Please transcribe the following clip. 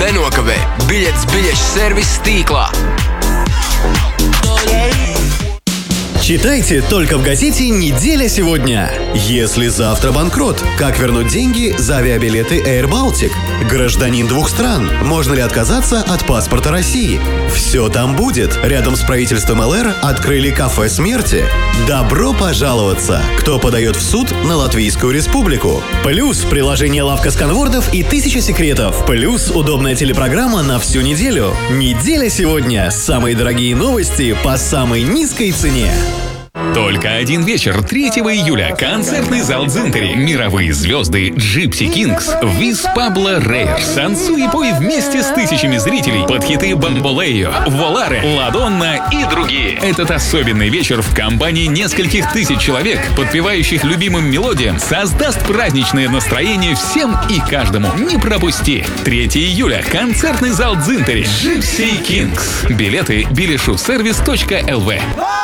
Nenokavē. Biļetes biļešu servisa tīklā. Читайте только в газете «Неделя сегодня». Если завтра банкрот, как вернуть деньги за авиабилеты Air Baltic? Гражданин 2 стран. Можно ли отказаться от паспорта России? Все там будет. Рядом с правительством ЛР открыли кафе смерти. Добро пожаловаться. Кто подает в суд на Латвийскую Республику? Плюс приложение «Лавка сканвордов» и 1000 секретов. Плюс удобная телепрограмма на всю неделю. «Неделя сегодня». Самые дорогие новости по самой низкой цене. Только один вечер, 3 июля. Концертный зал Дзинтери. Мировые звезды Gypsy Kings, Виз Пабло Рейер. Танцуй и пой вместе с тысячами зрителей под хиты Бамболео, Воларе, Ладонна и другие. Этот особенный вечер в компании нескольких тысяч человек, подпевающих любимым мелодиям, создаст праздничное настроение всем и каждому. Не пропусти. 3 июля. Концертный зал Дзинтери. Gypsy Kings. Билеты билешуфсервис.лв.